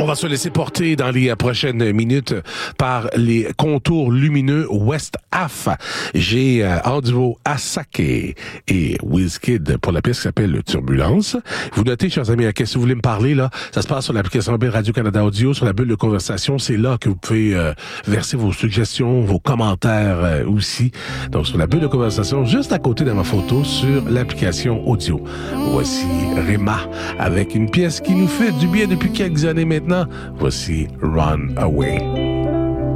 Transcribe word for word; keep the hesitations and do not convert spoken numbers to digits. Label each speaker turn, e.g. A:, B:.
A: va se laisser porter dans les prochaines minutes par les contours lumineux West Half. J'ai euh, Andrew Asake et Wizkid pour la pièce qui s'appelle Turbulence. Vous notez, chers amis, à qu'est-ce que vous voulez me parler, là? Ça se passe sur l'application mobile Radio-Canada Audio, sur la bulle de conversation. C'est là que vous pouvez euh, verser vos suggestions, vos commentaires euh, aussi. Donc, sur la bulle de conversation, juste à côté de ma photo, sur l'application audio. Voici Rema avec une pièce qui nous fait du bien depuis quelques années maintenant. Voici Run Away.